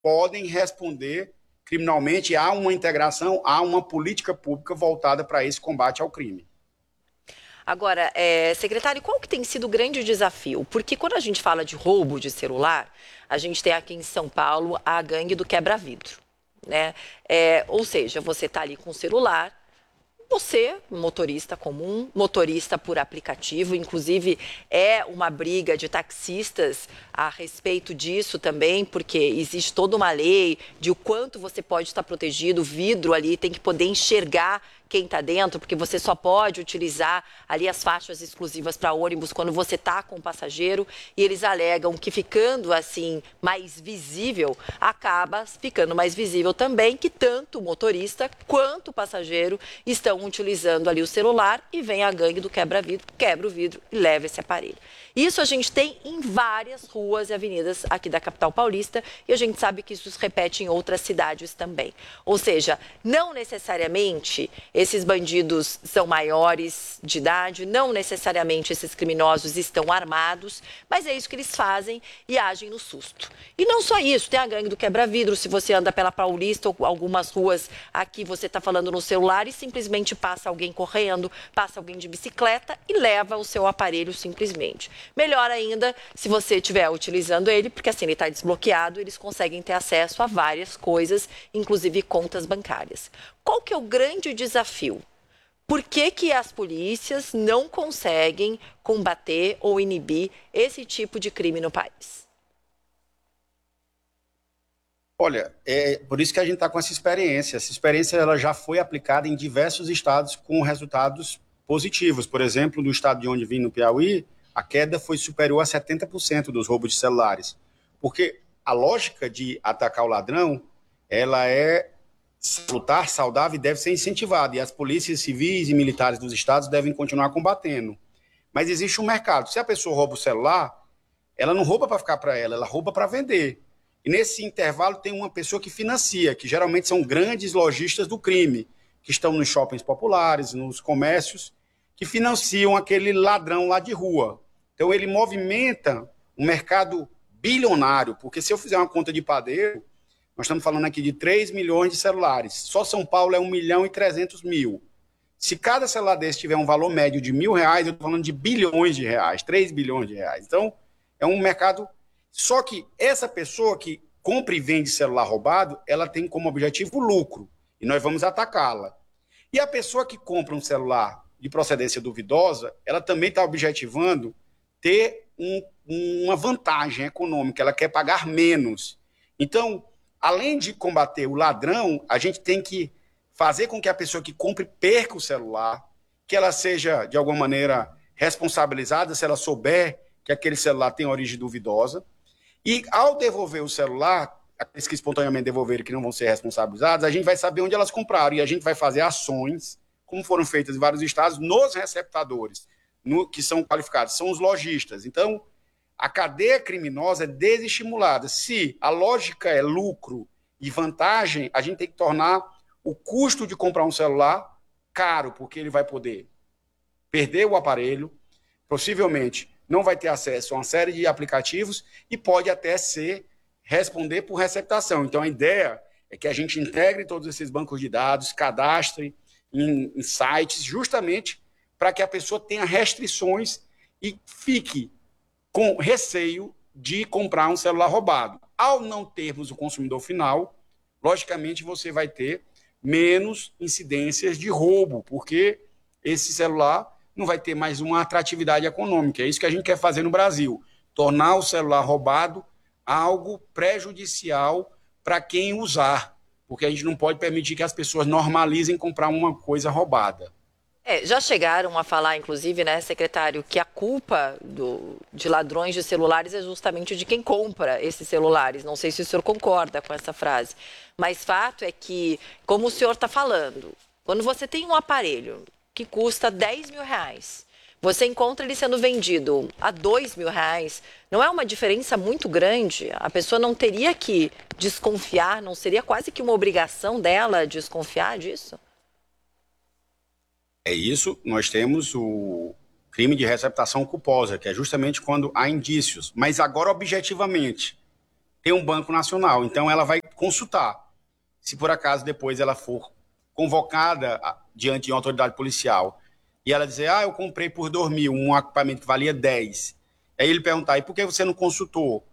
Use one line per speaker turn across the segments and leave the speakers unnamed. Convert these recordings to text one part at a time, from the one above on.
podem responder criminalmente. Há uma integração, há uma política pública voltada para esse combate ao crime.
Agora, secretário, qual que tem sido o grande desafio? Porque quando a gente fala de roubo de celular, a gente tem aqui em São Paulo a gangue do quebra-vidro, né? Ou seja, você está ali com o celular, você, motorista comum, motorista por aplicativo, inclusive é uma briga de taxistas a respeito disso também, porque existe toda uma lei de o quanto você pode estar protegido, o vidro ali tem que poder enxergar quem está dentro, porque você só pode utilizar ali as faixas exclusivas para ônibus quando você está com o passageiro, e eles alegam que ficando assim mais visível, acaba ficando mais visível também que tanto o motorista quanto o passageiro estão utilizando ali o celular e vem a gangue do quebra-vidro, quebra o vidro e leva esse aparelho. Isso a gente tem em várias ruas e avenidas aqui da capital paulista e a gente sabe que isso se repete em outras cidades também. Ou seja, não necessariamente esses bandidos são maiores de idade, não necessariamente esses criminosos estão armados, mas é isso que eles fazem e agem no susto. E não só isso, tem a gangue do quebra-vidro, se você anda pela Paulista ou algumas ruas aqui, você está falando no celular e simplesmente passa alguém correndo, passa alguém de bicicleta e leva o seu aparelho simplesmente. Melhor ainda se você estiver utilizando ele, porque assim ele está desbloqueado, eles conseguem ter acesso a várias coisas, inclusive contas bancárias. Qual que é o grande desafio? Por que que as polícias não conseguem combater ou inibir esse tipo de crime no país?
Olha, é por isso que a gente está com essa experiência. Essa experiência ela já foi aplicada em diversos estados com resultados positivos. Por exemplo, no estado de onde vim, no Piauí, a queda foi superior a 70% dos roubos de celulares. Porque a lógica de atacar o ladrão, ela é salutar, saudável e deve ser incentivada. E as polícias civis e militares dos estados devem continuar combatendo. Mas existe um mercado. Se a pessoa rouba o celular, ela não rouba para ficar para ela, ela rouba para vender. E nesse intervalo tem uma pessoa que financia, que geralmente são grandes lojistas do crime, que estão nos shoppings populares, nos comércios, que financiam aquele ladrão lá de rua. Então ele movimenta um mercado bilionário, porque se eu fizer uma conta de padeiro, nós estamos falando aqui de 3 milhões de celulares. Só São Paulo é 1.300.000. Se cada celular desse tiver um valor médio de R$ 1.000, eu estou falando de bilhões de reais, 3 bilhões de reais. Então, é um mercado. Só que essa pessoa que compra e vende celular roubado, ela tem como objetivo o lucro. E nós vamos atacá-la. E a pessoa que compra um celular de procedência duvidosa, ela também está objetivando ter uma vantagem econômica, ela quer pagar menos. Então, além de combater o ladrão, a gente tem que fazer com que a pessoa que compre perca o celular, que ela seja, de alguma maneira, responsabilizada se ela souber que aquele celular tem origem duvidosa. E ao devolver o celular, aqueles que espontaneamente devolverem que não vão ser responsabilizados, a gente vai saber onde elas compraram e a gente vai fazer ações, como foram feitas em vários estados, nos receptadores, que são qualificados, são os lojistas. Então, a cadeia criminosa é desestimulada. Se a lógica é lucro e vantagem, a gente tem que tornar o custo de comprar um celular caro, porque ele vai poder perder o aparelho, possivelmente não vai ter acesso a uma série de aplicativos e pode até responder por receptação. Então, a ideia é que a gente integre todos esses bancos de dados, cadastre em sites, justamente para que a pessoa tenha restrições e fique com receio de comprar um celular roubado. Ao não termos o consumidor final, logicamente você vai ter menos incidências de roubo, porque esse celular não vai ter mais uma atratividade econômica. É isso que a gente quer fazer no Brasil, tornar o celular roubado algo prejudicial para quem usar, porque a gente não pode permitir que as pessoas normalizem comprar uma coisa roubada.
Já chegaram a falar, inclusive, né, secretário, que a culpa de ladrões de celulares é justamente de quem compra esses celulares. Não sei se o senhor concorda com essa frase, mas fato é que, como o senhor está falando, quando você tem um aparelho que custa R$ 10.000, você encontra ele sendo vendido a R$ 2.000, não é uma diferença muito grande? A pessoa não teria que desconfiar, não seria quase que uma obrigação dela desconfiar disso?
É isso, nós temos o crime de receptação culposa, que é justamente quando há indícios. Mas agora, objetivamente, tem um banco nacional. Então, ela vai consultar. Se por acaso depois ela for convocada diante de uma autoridade policial e ela dizer, eu comprei por 2.000 um equipamento que valia 10. Aí ele perguntar, e por que você não consultou?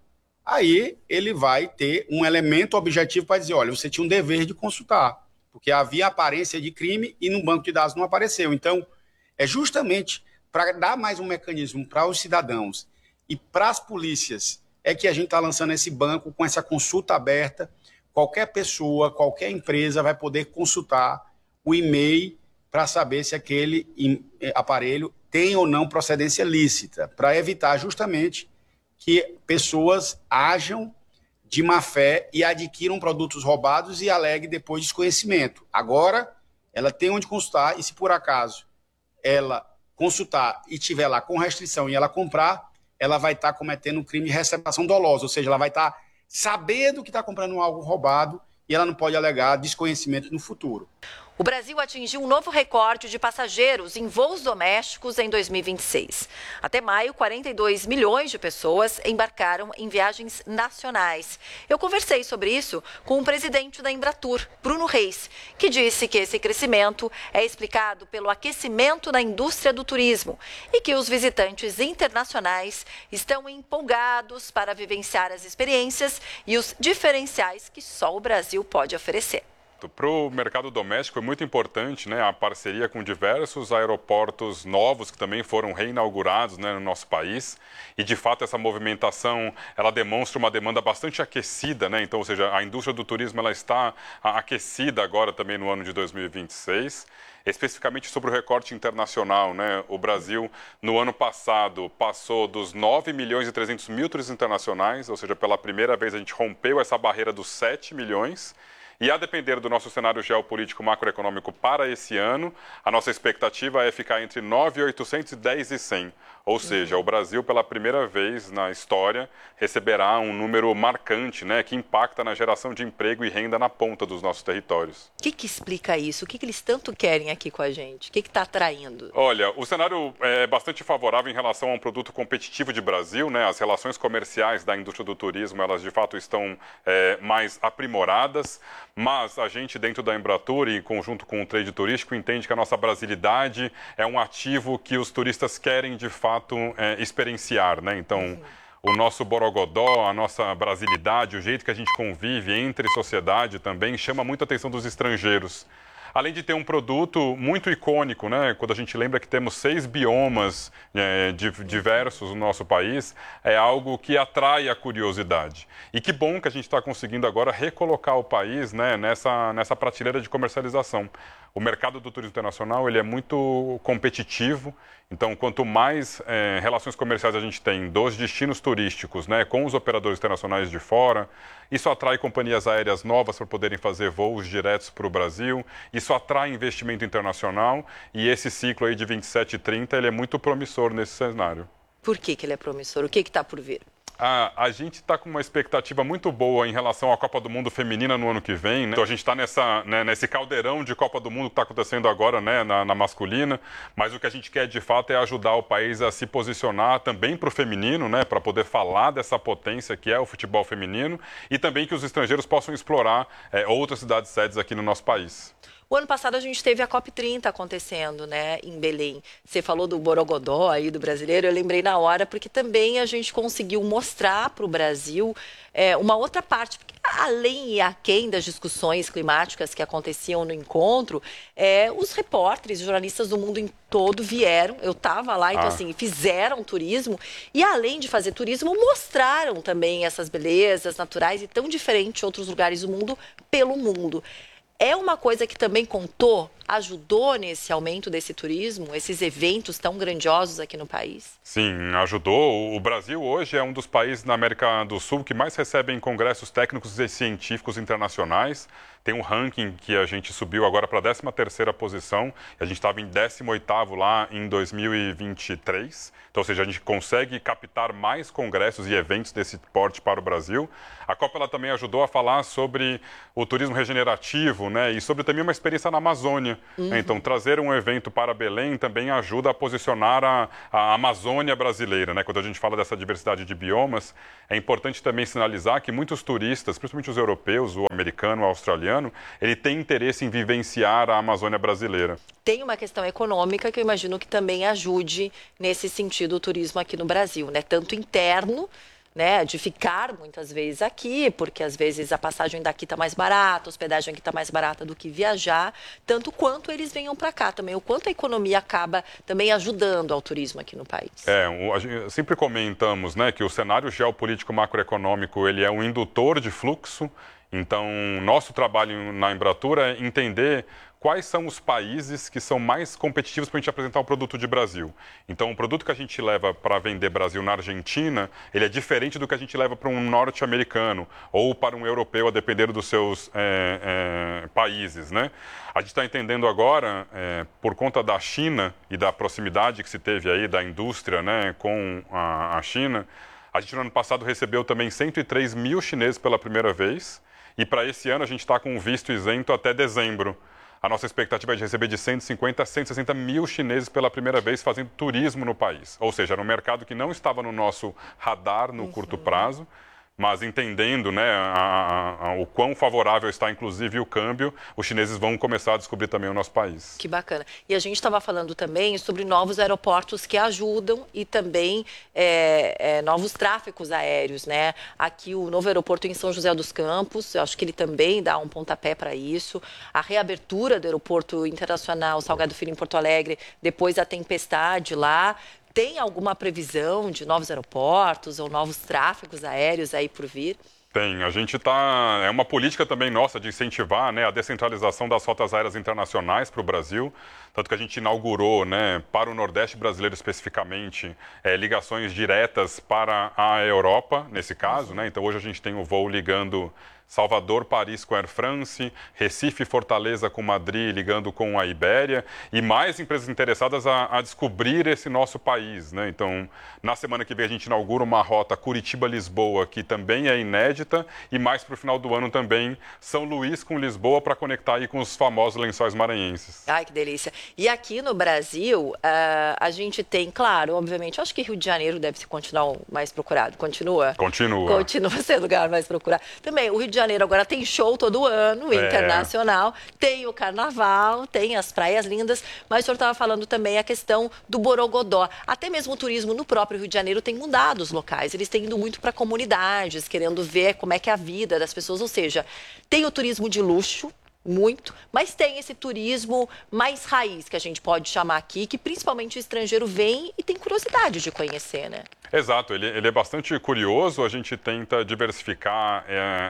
Aí ele vai ter um elemento objetivo para dizer, olha, você tinha um dever de consultar, porque havia aparência de crime e no banco de dados não apareceu. Então, é justamente para dar mais um mecanismo para os cidadãos e para as polícias é que a gente está lançando esse banco com essa consulta aberta. Qualquer pessoa, qualquer empresa vai poder consultar o e-mail para saber se aquele aparelho tem ou não procedência lícita, para evitar justamente que pessoas ajam de má fé e adquiram produtos roubados e aleguem depois desconhecimento. Agora, ela tem onde consultar e se por acaso ela consultar e tiver lá com restrição e ela comprar, ela vai estar cometendo um crime de receptação dolosa, ou seja, ela vai estar sabendo que está comprando algo roubado e ela não pode alegar desconhecimento no futuro.
O Brasil atingiu um novo recorde de passageiros em voos domésticos em 2026. Até maio, 42 milhões de pessoas embarcaram em viagens nacionais. Eu conversei sobre isso com o presidente da Embratur, Bruno Reis, que disse que esse crescimento é explicado pelo aquecimento da indústria do turismo e que os visitantes internacionais estão empolgados para vivenciar as experiências e os diferenciais que só o Brasil pode oferecer.
Para o mercado doméstico é muito importante, né, a parceria com diversos aeroportos novos que também foram reinaugurados, né, no nosso país. E, de fato, essa movimentação ela demonstra uma demanda bastante aquecida, né? Então, ou seja, a indústria do turismo ela está aquecida agora também no ano de 2026. Especificamente sobre o recorte internacional, né? O Brasil, no ano passado, passou dos 9 milhões e 300 mil turistas internacionais, ou seja, pela primeira vez a gente rompeu essa barreira dos 7 milhões. E a depender do nosso cenário geopolítico macroeconômico para esse ano, a nossa expectativa é ficar entre 9.800 e 10.100. Ou seja, o Brasil, pela primeira vez na história, receberá um número marcante, né, que impacta na geração de emprego e renda na ponta dos nossos territórios.
O que explica isso? O que eles tanto querem aqui com a gente? O que está atraindo?
Olha, o cenário é bastante favorável em relação a um produto competitivo de Brasil, né? As relações comerciais da indústria do turismo, elas de fato estão mais aprimoradas. Mas a gente, dentro da Embratur e em conjunto com o trade turístico, entende que a nossa brasilidade é um ativo que os turistas querem, de fato, experienciar, né? Então, o nosso borogodó, a nossa brasilidade, o jeito que a gente convive entre sociedade também chama muita atenção dos estrangeiros. Além de ter um produto muito icônico, né? Quando a gente lembra que temos 6 biomas diversos no nosso país, é algo que atrai a curiosidade. E que bom que a gente está conseguindo agora recolocar o país, né, nessa prateleira de comercialização. O mercado do turismo internacional ele é muito competitivo, então quanto mais relações comerciais a gente tem dos destinos turísticos, né, com os operadores internacionais de fora, isso atrai companhias aéreas novas para poderem fazer voos diretos para o Brasil, isso atrai investimento internacional e esse ciclo aí de 27 e 30 ele é muito promissor nesse cenário.
Por que ele é promissor? O que está por vir?
A gente está com uma expectativa muito boa em relação à Copa do Mundo feminina no ano que vem, né? Então a gente está nesse caldeirão de Copa do Mundo que está acontecendo agora, né, na masculina, mas o que a gente quer de fato é ajudar o país a se posicionar também para o feminino, né, para poder falar dessa potência que é o futebol feminino e também que os estrangeiros possam explorar outras cidades sedes aqui no nosso país.
O ano passado a gente teve a COP30 acontecendo, né, em Belém. Você falou do borogodó aí do brasileiro, eu lembrei na hora, porque também a gente conseguiu mostrar para o Brasil uma outra parte, porque além e aquém das discussões climáticas que aconteciam no encontro, os repórteres, jornalistas do mundo todo vieram, eu estava lá, então assim, fizeram turismo e além de fazer turismo, mostraram também essas belezas naturais e tão diferentes de outros lugares do mundo pelo mundo. É uma coisa que também ajudou nesse aumento desse turismo, esses eventos tão grandiosos aqui no país?
Sim, ajudou. O Brasil hoje é um dos países na América do Sul que mais recebem congressos técnicos e científicos internacionais. Tem um ranking que a gente subiu agora para a 13ª posição. A gente estava em 18º lá em 2023. Então, ou seja, a gente consegue captar mais congressos e eventos desse porte para o Brasil. A Copa ela também ajudou a falar sobre o turismo regenerativo, né? E sobre também uma experiência na Amazônia. Amazônia. Então, trazer um evento para Belém também ajuda a posicionar a Amazônia brasileira, né? Quando a gente fala dessa diversidade de biomas, é importante também sinalizar que muitos turistas, principalmente os europeus, o americano, o australiano, ele tem interesse em vivenciar a Amazônia brasileira.
Tem uma questão econômica que eu imagino que também ajude nesse sentido o turismo aqui no Brasil, né? Tanto interno, né, de ficar muitas vezes aqui, porque às vezes a passagem daqui está mais barata, a hospedagem aqui está mais barata do que viajar, tanto quanto eles venham para cá também, o quanto a economia acaba também ajudando ao turismo aqui no país.
Sempre comentamos, né, que o cenário geopolítico macroeconômico ele é um indutor de fluxo, então nosso trabalho na Embratur é entender quais são os países que são mais competitivos para a gente apresentar o produto de Brasil. Então, o produto que a gente leva para vender Brasil na Argentina, ele é diferente do que a gente leva para um norte-americano ou para um europeu, a depender dos seus países, né? A gente está entendendo agora, por conta da China e da proximidade que se teve aí da indústria, né, com a China, a gente no ano passado recebeu também 103 mil chineses pela primeira vez e para esse ano a gente está com um visto isento até dezembro. A nossa expectativa é de receber de 150 a 160 mil chineses pela primeira vez fazendo turismo no país. Ou seja, era um mercado que não estava no nosso radar no curto prazo, mas entendendo, né, o quão favorável está, inclusive, o câmbio, os chineses vão começar a descobrir também o nosso país.
Que bacana. E a gente estava falando também sobre novos aeroportos que ajudam e também novos tráfegos aéreos, né? Aqui o novo aeroporto em São José dos Campos, eu acho que ele também dá um pontapé para isso. A reabertura do aeroporto internacional Salgado Filho em Porto Alegre, depois da tempestade lá. Tem alguma previsão de novos aeroportos ou novos tráfegos aéreos aí por vir?
Tem. A gente está... É uma política também nossa de incentivar, né, a descentralização das rotas aéreas internacionais para o Brasil. Tanto que a gente inaugurou, né, para o Nordeste brasileiro especificamente, ligações diretas para a Europa, nesse caso, né? Então, hoje a gente tem o voo ligando Salvador, Paris com Air France, Recife, Fortaleza com Madrid, ligando com a Ibéria, e mais empresas interessadas a descobrir esse nosso país, né? Então, na semana que vem a gente inaugura uma rota Curitiba-Lisboa, que também é inédita, e mais para o final do ano também São Luís com Lisboa para conectar aí com os famosos lençóis maranhenses.
Ai, que delícia. E aqui no Brasil, a gente tem, claro, obviamente, acho que Rio de Janeiro deve continuar o mais procurado. Continua?
Continua.
Continua sendo o lugar mais procurado. Também, o Rio de Janeiro agora tem show todo ano, internacional, tem o carnaval, tem as praias lindas, mas o senhor estava falando também a questão do borogodó. Até mesmo o turismo no próprio Rio de Janeiro tem mudado os locais, eles têm ido muito para comunidades, querendo ver como é que é a vida das pessoas, ou seja, tem o turismo de luxo, muito, mas tem esse turismo mais raiz, que a gente pode chamar aqui, que principalmente o estrangeiro vem e tem curiosidade de conhecer, né?
Exato, ele é bastante curioso, a gente tenta diversificar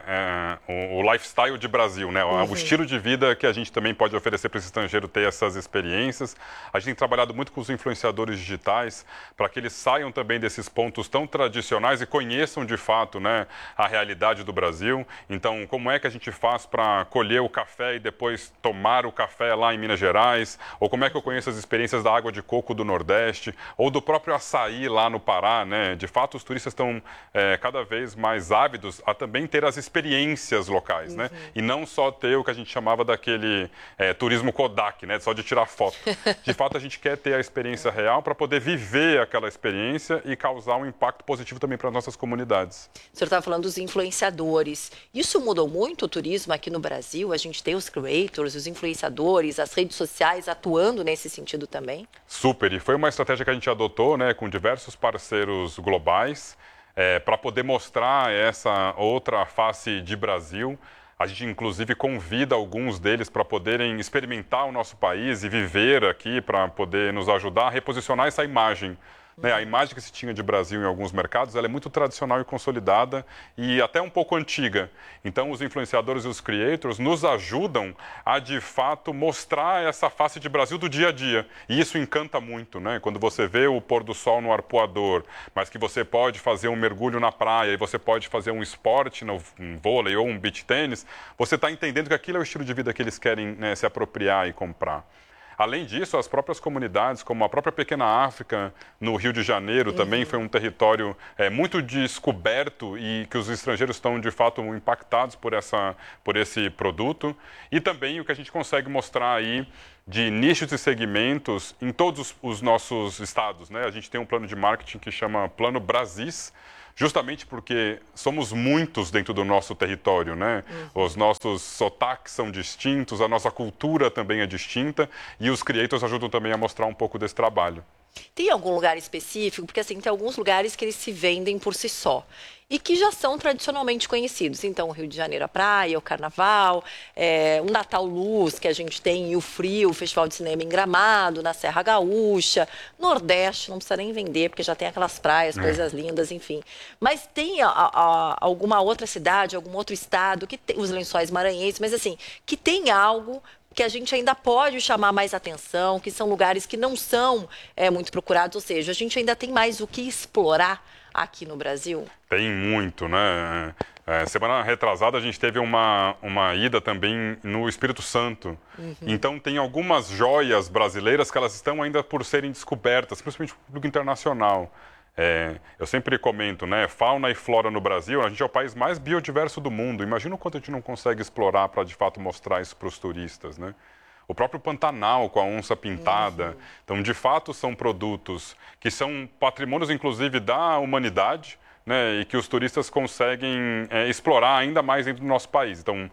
o lifestyle de Brasil, né? O estilo de vida que a gente também pode oferecer para esse estrangeiro ter essas experiências. A gente tem trabalhado muito com os influenciadores digitais para que eles saiam também desses pontos tão tradicionais e conheçam de fato, né, a realidade do Brasil. Então, como é que a gente faz para colher o café e depois tomar o café lá em Minas Gerais? Ou como é que eu conheço as experiências da água de coco do Nordeste? Ou do próprio açaí lá no Pará, né? De fato, os turistas estão cada vez mais ávidos a também ter as experiências locais, né? E não só ter o que a gente chamava daquele turismo Kodak, né? Só de tirar foto. De fato, a gente quer ter a experiência real para poder viver aquela experiência e causar um impacto positivo também para as nossas comunidades.
O senhor estava falando dos influenciadores. Isso mudou muito o turismo aqui no Brasil? A gente tem os creators, os influenciadores, as redes sociais atuando nesse sentido também?
Super, e foi uma estratégia que a gente adotou, né, com diversos parceiros globais, para poder mostrar essa outra face de Brasil. A gente, inclusive, convida alguns deles para poderem experimentar o nosso país e viver aqui, para poder nos ajudar a reposicionar essa imagem. Né, a imagem que se tinha de Brasil em alguns mercados, ela é muito tradicional e consolidada e até um pouco antiga. Então, os influenciadores e os creators nos ajudam a, de fato, mostrar essa face de Brasil do dia a dia. E isso encanta muito, né? Quando você vê o pôr do sol no arpoador, mas que você pode fazer um mergulho na praia e você pode fazer um esporte, um vôlei ou um beach tênis, você está entendendo que aquilo é o estilo de vida que eles querem, né, se apropriar e comprar. Além disso, as próprias comunidades, como a própria Pequena África, no Rio de Janeiro, também foi um território muito descoberto e que os estrangeiros estão, de fato, impactados por esse produto. E também o que a gente consegue mostrar aí de nichos e segmentos em todos os nossos estados, né? A gente tem um plano de marketing que chama Plano Brasis, justamente porque somos muitos dentro do nosso território, né? Os nossos sotaques são distintos, a nossa cultura também é distinta e os creators ajudam também a mostrar um pouco desse trabalho.
Tem algum lugar específico? Porque assim, tem alguns lugares que eles se vendem por si só e que já são tradicionalmente conhecidos. Então, o Rio de Janeiro, a praia, o Carnaval, o Natal Luz, que a gente tem, e o Frio, o Festival de Cinema em Gramado, na Serra Gaúcha, Nordeste, não precisa nem vender, porque já tem aquelas praias, coisas lindas, enfim. Mas tem alguma outra cidade, algum outro estado, que tem os Lençóis Maranhenses, mas assim, que tem algo que a gente ainda pode chamar mais atenção, que são lugares que não são muito procurados, ou seja, a gente ainda tem mais o que explorar aqui no Brasil?
Tem muito, né? Semana retrasada a gente teve uma ida também no Espírito Santo. Então tem algumas joias brasileiras que elas estão ainda por serem descobertas, principalmente para o público internacional. Eu sempre comento, né? Fauna e flora no Brasil, a gente é o país mais biodiverso do mundo. Imagina o quanto a gente não consegue explorar para, de fato, mostrar isso para os turistas, né? O próprio Pantanal com a onça pintada. Então, de fato, são produtos que são patrimônios, inclusive, da humanidade, né? E que os turistas conseguem explorar ainda mais dentro do nosso país. Então,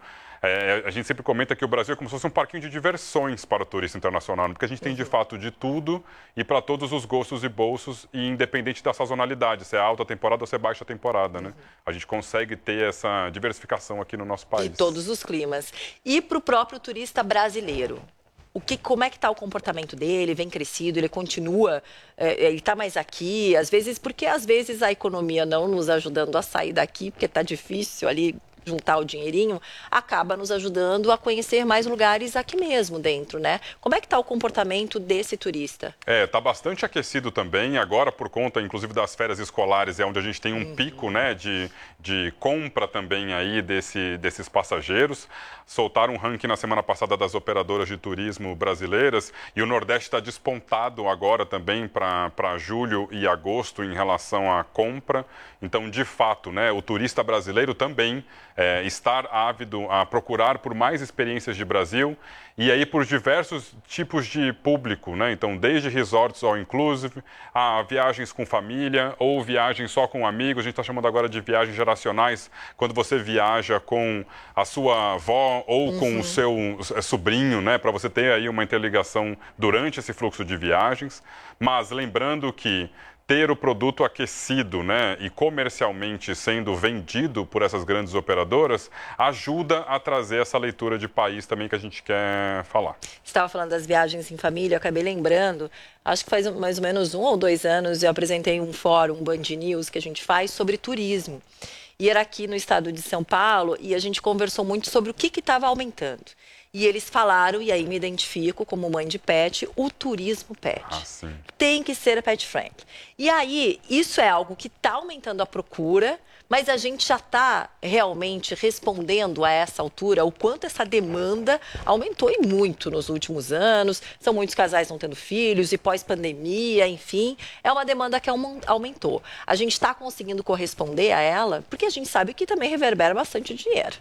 a gente sempre comenta que o Brasil é como se fosse um parquinho de diversões para o turista internacional, porque a gente tem, de fato, de tudo e para todos os gostos e bolsos, e independente da sazonalidade, se é alta temporada ou se é baixa temporada, né? A gente consegue ter essa diversificação aqui no nosso país.
E todos os climas. E para o próprio turista brasileiro? Como é que está o comportamento dele? Vem crescido, ele continua, ele está mais aqui, porque às vezes a economia não nos ajudando a sair daqui, porque está difícil ali juntar o dinheirinho, acaba nos ajudando a conhecer mais lugares aqui mesmo dentro, né? Como é que está o comportamento desse turista?
Está bastante aquecido também, agora por conta, inclusive, das férias escolares, é onde a gente tem um pico, né, de compra também aí desses passageiros. Soltaram um ranking na semana passada das operadoras de turismo brasileiras e o Nordeste está despontado agora também para julho e agosto em relação à compra. Então, de fato, né, o turista brasileiro também estar ávido a procurar por mais experiências de Brasil e aí por diversos tipos de público, né? Então, desde resorts all inclusive, a viagens com família ou viagens só com amigos. A gente está chamando agora de viagens geracionais, quando você viaja com a sua avó ou com o seu sobrinho, né? Para você ter aí uma interligação durante esse fluxo de viagens. Mas lembrando que ter o produto aquecido, né, e comercialmente sendo vendido por essas grandes operadoras ajuda a trazer essa leitura de país também que a gente quer falar.
Você estava falando das viagens em família, eu acabei lembrando, acho que faz mais ou menos 1 ou 2 anos eu apresentei um fórum, um Band News que a gente faz sobre turismo. E era aqui no estado de São Paulo e a gente conversou muito sobre o que estava aumentando. E eles falaram, e aí me identifico como mãe de pet, o turismo pet. Tem que ser pet friendly. E aí, isso é algo que está aumentando a procura, mas a gente já está realmente respondendo a essa altura o quanto essa demanda aumentou e muito nos últimos anos. São muitos casais não tendo filhos e pós-pandemia, enfim. É uma demanda que aumentou. A gente está conseguindo corresponder a ela, porque a gente sabe que também reverbera bastante dinheiro.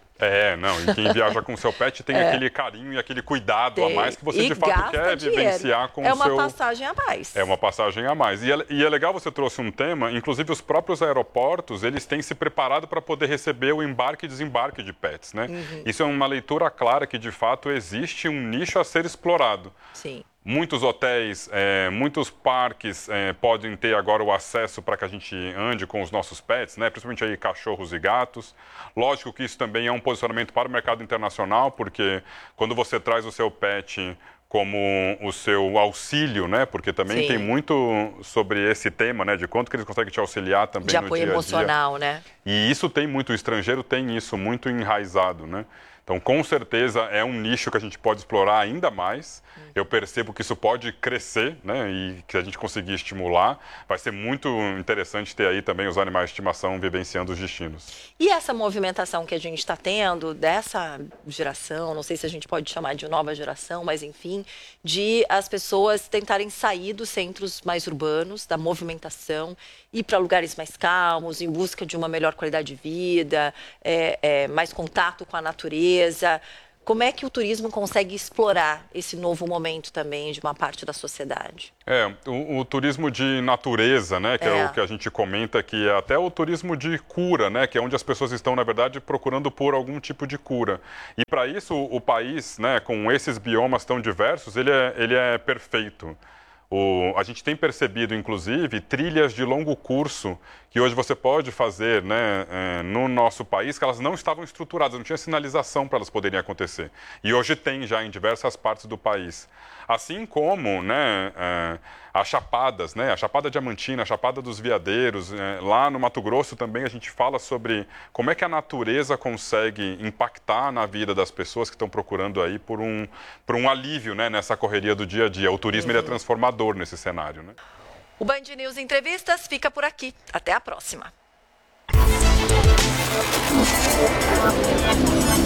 E quem viaja com o seu pet tem aquele carinho e aquele cuidado a mais que você de fato quer vivenciar com o seu...
É uma passagem a mais.
É uma passagem a mais. E é legal você trouxe um tema, inclusive os próprios aeroportos, eles têm se preparado para poder receber o embarque e desembarque de pets, né? Isso é uma leitura clara que de fato existe um nicho a ser explorado.
Sim.
Muitos hotéis, muitos parques podem ter agora o acesso para que a gente ande com os nossos pets, né? Principalmente aí cachorros e gatos. Lógico que isso também é um posicionamento para o mercado internacional, porque quando você traz o seu pet como o seu auxílio, né? Porque também tem muito sobre esse tema, né? De quanto que eles conseguem te auxiliar também no dia a dia.
De apoio emocional, né?
E isso tem muito, o estrangeiro tem isso muito enraizado, né? Então, com certeza, é um nicho que a gente pode explorar ainda mais. Eu percebo que isso pode crescer, né? E que a gente conseguir estimular. Vai ser muito interessante ter aí também os animais de estimação vivenciando os destinos.
E essa movimentação que a gente está tendo dessa geração, não sei se a gente pode chamar de nova geração, mas enfim, também de as pessoas tentarem sair dos centros mais urbanos, da movimentação, ir para lugares mais calmos, em busca de uma melhor qualidade de vida, mais contato com a natureza. Como é que o turismo consegue explorar esse novo momento também de uma parte da sociedade?
O turismo de natureza, né, que é o que a gente comenta aqui, é até o turismo de cura, né, que é onde as pessoas estão, na verdade, procurando por algum tipo de cura. E para isso, o país, né, com esses biomas tão diversos, ele é perfeito. A gente tem percebido, inclusive, trilhas de longo curso que hoje você pode fazer, né, no nosso país, que elas não estavam estruturadas, não tinha sinalização para elas poderem acontecer. E hoje tem já em diversas partes do país. Assim como, né, as chapadas, né, a Chapada Diamantina, a Chapada dos Veadeiros, lá no Mato Grosso também a gente fala sobre como é que a natureza consegue impactar na vida das pessoas que estão procurando aí por um alívio, né, nessa correria do dia a dia. O turismo ele é transformador nesse cenário, né?
O Band News Entrevistas fica por aqui. Até a próxima.